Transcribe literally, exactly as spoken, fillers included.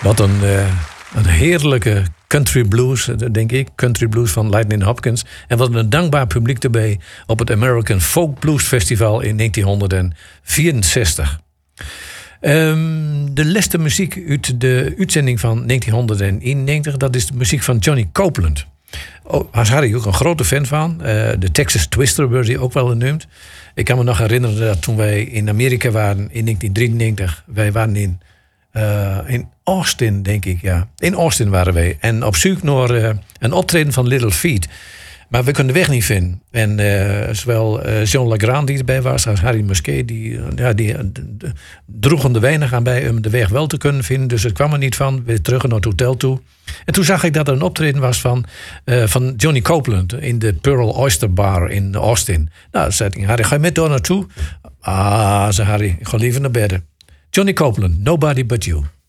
Wat een, uh, een heerlijke country blues, denk ik. Country blues van Lightning Hopkins. En wat een dankbaar publiek erbij op het American Folk Blues Festival in negentien vierenzestig. Um, de laatste muziek uit de uitzending van negentien eenennegentig... dat is de muziek van Johnny Copeland. Oh, was Harry ook een grote fan van. Uh, de Texas Twister werd hij ook wel genoemd. Ik kan me nog herinneren dat toen wij in Amerika waren in negentien drieënnegentig... wij waren in, uh, in Austin, denk ik, ja. In Austin waren wij. En op zoek naar uh, een optreden van Little Feat. Maar we konden de weg niet vinden. En uh, zowel uh, John Legrand die erbij was als Harry Musquet... die, uh, ja, die uh, d- droegen de weinig aan bij om de weg wel te kunnen vinden. Dus het kwam er niet van. Weer terug naar het hotel toe. En toen zag ik dat er een optreden was van, uh, van Johnny Copeland... in de Pearl Oyster Bar in Austin. Nou, zei ik, Harry, ga je met door naartoe? Ah, zei Harry, ik ga liever naar bed. Johnny Copeland, Nobody But You.